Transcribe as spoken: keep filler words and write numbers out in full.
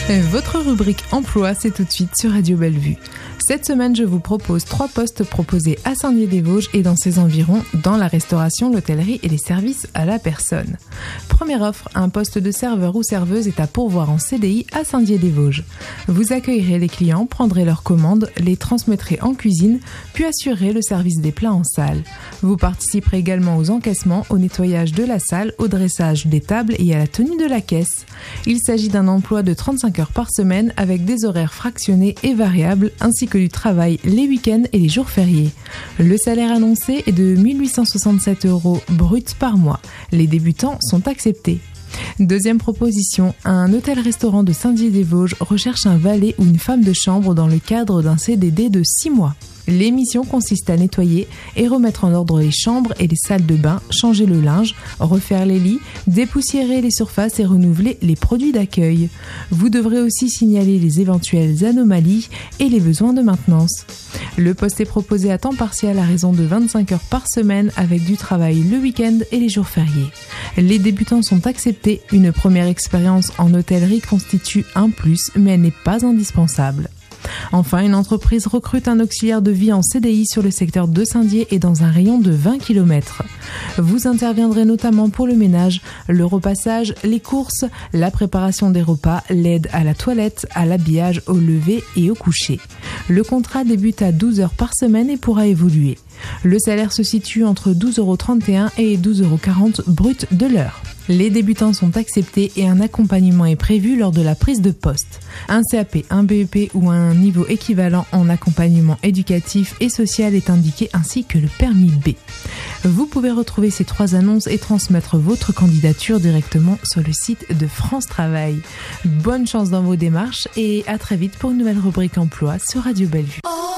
Votre rubrique emploi, c'est tout de suite sur Radio Bellevue. Cette semaine, je vous propose trois postes proposés à Saint-Dié-des-Vosges et dans ses environs, dans la restauration, l'hôtellerie et les services à la personne. Première offre, un poste de serveur ou serveuse est à pourvoir en C D I à Saint-Dié-des-Vosges. Vous accueillerez les clients, prendrez leurs commandes, les transmettrez en cuisine, puis assurerez le service des plats en salle. Vous participerez également aux encaissements, au nettoyage de la salle, au dressage des tables et à la tenue de la caisse. Il s'agit d'un emploi de trente-cinq heures par semaine avec des horaires fractionnés et variables, ainsi que du travail les week-ends et les jours fériés. Le salaire annoncé est de mille huit cent soixante-sept euros bruts par mois. Les débutants sont acceptés. Deuxième proposition, un hôtel-restaurant de Saint-Dié-des-Vosges recherche un valet ou une femme de chambre dans le cadre d'un C D D de six mois. L'émission consiste à nettoyer et remettre en ordre les chambres et les salles de bain, changer le linge, refaire les lits, dépoussiérer les surfaces et renouveler les produits d'accueil. Vous devrez aussi signaler les éventuelles anomalies et les besoins de maintenance. Le poste est proposé à temps partiel à raison de vingt-cinq heures par semaine avec du travail le week-end et les jours fériés. Les débutants sont acceptés. Une première expérience en hôtellerie constitue un plus, mais elle n'est pas indispensable. Enfin, une entreprise recrute un auxiliaire de vie en C D I sur le secteur de Saint-Dié et dans un rayon de vingt kilomètres. Vous interviendrez notamment pour le ménage, le repassage, les courses, la préparation des repas, l'aide à la toilette, à l'habillage, au lever et au coucher. Le contrat débute à douze heures par semaine et pourra évoluer. Le salaire se situe entre douze euros trente et un et douze euros quarante brut de l'heure. Les débutants sont acceptés et un accompagnement est prévu lors de la prise de poste. Un C A P, un B E P ou un niveau équivalent en accompagnement éducatif et social est indiqué ainsi que le permis B. Vous pouvez retrouver ces trois annonces et transmettre votre candidature directement sur le site de France Travail. Bonne chance dans vos démarches et à très vite pour une nouvelle rubrique emploi sur Radio Bellevue. Oh